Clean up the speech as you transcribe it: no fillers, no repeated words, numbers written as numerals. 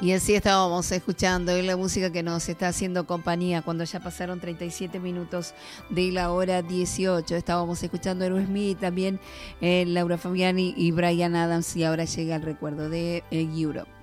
Y así estábamos escuchando la música que nos está haciendo compañía cuando ya pasaron 37 minutos de la hora 18. Estábamos escuchando a Aerosmith, también Laura Fabiani y Bryan Adams, y ahora llega el recuerdo de Europe.